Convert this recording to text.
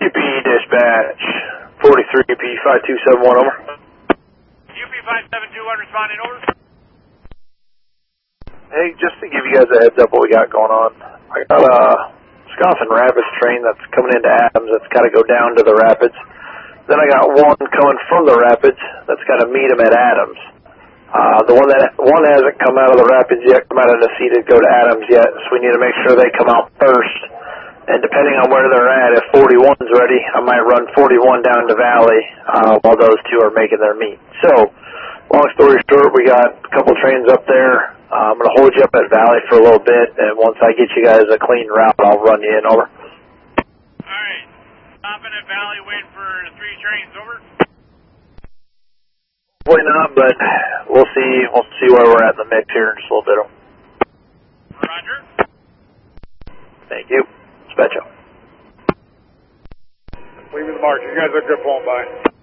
UP dispatch, 43P5271, over. UP571 responding, over. Hey, just to give you guys a heads up what we got going on, I got a Wisconsin Rapids train that's coming into Adams that's got to go down to the Rapids. Then I got one coming from the Rapids that's got to meet them at Adams. The one hasn't come out of the Rapids yet, come out of the Necedah, go to Adams yet, so we need to make sure they come out first. And depending on where they're at, if 41's ready, I might run 41 down to Valley while those two are making their meet. So, long story short, we got a couple trains up there. I'm going to hold you up at Valley for a little bit, and once I get you guys a clean route, I'll run you in, over. Alright, stopping at Valley, waiting for 3 trains, over. Probably not, but we'll see where we're at in the mix here in just a little bit. Roger. Thank you. Dispatch out. Leaving the mark. You guys are good pulling by.